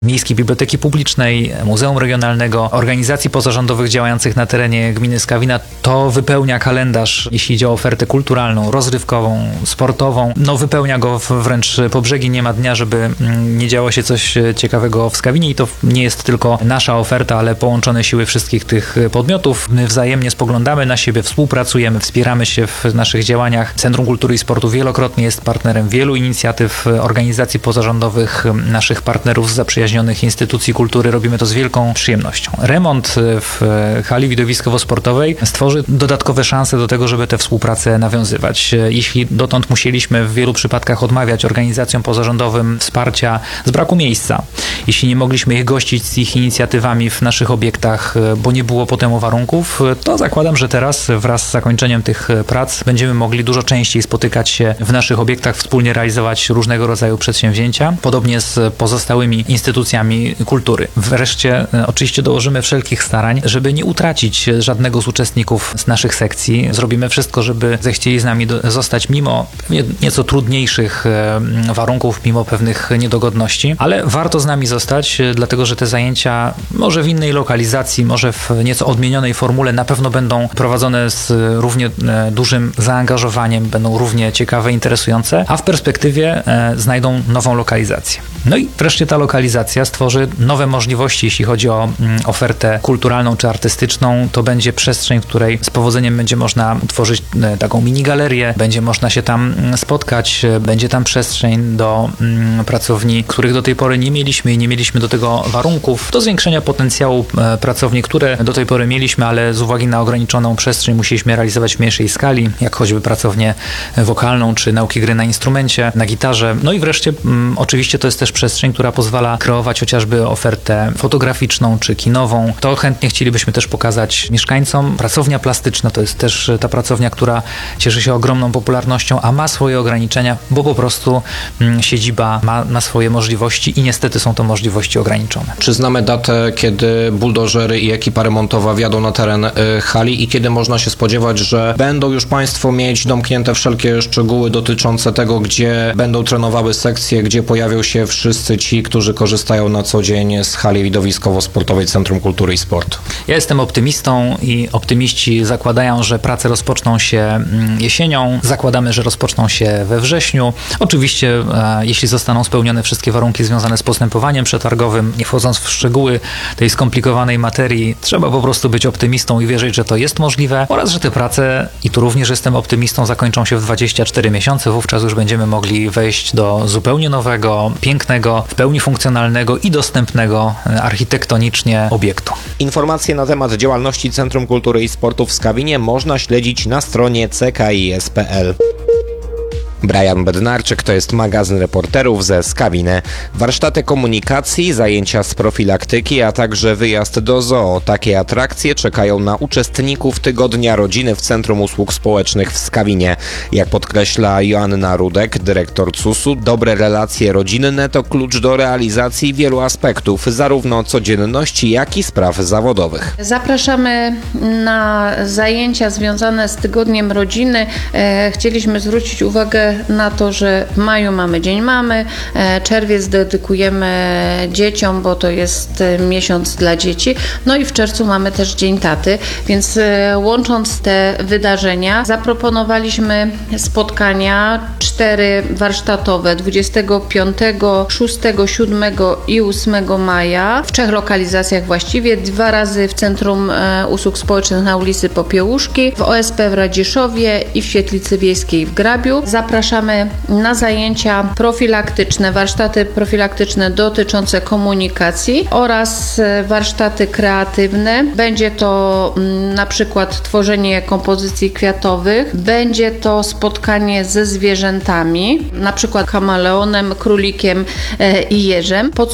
Miejskiej Biblioteki Publicznej, Muzeum Regionalnego, organizacji pozarządowych działających na terenie gminy Skawina. To wypełnia kalendarz, jeśli idzie o ofertę kulturalną, rozrywkową, sportową. Wypełnia go wręcz po brzegi. Nie ma dnia, żeby nie działo się coś ciekawego w Skawinie i to nie jest tylko nasza oferta, ale połączone siły wszystkich tych podmiotów. My wzajemnie spoglądamy na siebie, współpracujemy, wspieramy się w naszych działaniach. Centrum Kultury i Sportu wielokrotnie jest partnerem wielu inicjatyw organizacji pozarządowych, naszych partnerów z zaprzyjaźnionych instytucji kultury. Robimy to z wielką przyjemnością. Remont w hali widowiskowo-sportowej stworzy dodatkowe szanse do tego, żeby tę współpracę nawiązywać. Jeśli dotąd musieliśmy w wielu przypadkach odmawiać organizacjom pozarządowym wsparcia z braku miejsca, jeśli nie mogliśmy ich gościć z ich inicjatywami w naszych obiektach, bo nie było po temu warunków, to zakładam, że teraz wraz z zakończeniem tych prac będziemy mogli dużo częściej spotykać się w naszych obiektach, wspólnie realizować różnego rodzaju przedsięwzięcia, podobnie z pozostałymi instytucjami kultury. Wreszcie oczywiście dołożymy wszelkich starań, żeby nie utracić żadnego z uczestników z naszych sekcji. Zrobimy wszystko, żeby zechcieli z nami zostać mimo nieco trudniejszych warunków, mimo pewnych niedogodności, ale warto z nami zostać, dlatego że te zajęcia może w innej lokalizacji, może w nieco odmienionej formule na pewno będą prowadzone z równie dużym zaangażowaniem, będą równie ciekawe, interesujące, a w perspektywie znajdą nową lokalizację. I wreszcie ta lokalizacja stworzy nowe możliwości, jeśli chodzi o ofertę kulturalną czy artystyczną. To będzie przestrzeń, w której z powodzeniem będzie można tworzyć taką minigalerię, będzie można się tam spotkać, będzie tam przestrzeń do pracowni, których do tej pory nie mieliśmy i nie mieliśmy do tego warunków, do zwiększenia potencjału pracowni, które do tej pory mieliśmy, ale z uwagi na ograniczoną przestrzeń musieliśmy realizować w mniejszej skali, jak choćby pracownię wokalną czy nauki gry na instrumencie, na gitarze. I wreszcie oczywiście to jest też przestrzeń, która pozwala kreować chociażby ofertę fotograficzną czy kinową. To chętnie chcielibyśmy też pokazać mieszkańcom. Pracownia plastyczna to jest też ta pracownia, która cieszy się ogromną popularnością, a ma swoje ograniczenia, bo po prostu siedziba ma swoje możliwości i niestety są to możliwości ograniczone. Czy znamy datę, kiedy buldożery i ekipa remontowa wjadą na teren hali i kiedy można się spodziewać, że będą już Państwo mieć domknięte wszelkie szczegóły dotyczące tego, gdzie będą trenowały sekcje, gdzie pojawią się wszyscy ci, którzy korzystają na co dzień z hali widowiskowo-sportowej Centrum Kultury i Sportu? Ja jestem optymistą i optymiści zakładają, że prace rozpoczną się jesienią. Zakładamy, że rozpoczną się we wrześniu. Oczywiście, jeśli zostaną spełnione wszystkie warunki związane z postępowaniem przetargowym, nie wchodząc w szczegóły tej skomplikowanej materii, trzeba po prostu być optymistą i wierzyć, że to jest możliwe oraz, że te prace, i tu również jestem optymistą, zakończą się w 24 miesiące. Wówczas już będziemy mogli wejść do zupełnie nowego, pięknego, w pełni funkcjonalnego i dostępnego architektonicznie obiektu. Informacje na temat działalności Centrum Kultury i Sportu w Skawinie można śledzić na stronie ckis.pl. Brian Bednarczyk, to jest magazyn reporterów ze Skawiny. Warsztaty komunikacji, zajęcia z profilaktyki, a także wyjazd do zoo. Takie atrakcje czekają na uczestników Tygodnia Rodziny w Centrum Usług Społecznych w Skawinie. Jak podkreśla Joanna Rudek, dyrektor CUS-u, dobre relacje rodzinne to klucz do realizacji wielu aspektów, zarówno codzienności, jak i spraw zawodowych. Zapraszamy na zajęcia związane z Tygodniem Rodziny. Chcieliśmy zwrócić uwagę na to, że w maju mamy Dzień Mamy, czerwiec dedykujemy dzieciom, bo to jest miesiąc dla dzieci, i w czerwcu mamy też Dzień Taty, więc łącząc te wydarzenia zaproponowaliśmy spotkania 4 warsztatowe 25, 6, 7 i 8 maja w 3 lokalizacjach właściwie, 2 razy w Centrum Usług Społecznych na ulicy Popiełuszki, w OSP w Radziszowie i w Świetlicy Wiejskiej w Grabiu. Zapraszamy na zajęcia profilaktyczne, warsztaty profilaktyczne dotyczące komunikacji oraz warsztaty kreatywne. Będzie to na przykład tworzenie kompozycji kwiatowych, będzie to spotkanie ze zwierzętami, na przykład kameleonem, królikiem i jeżem.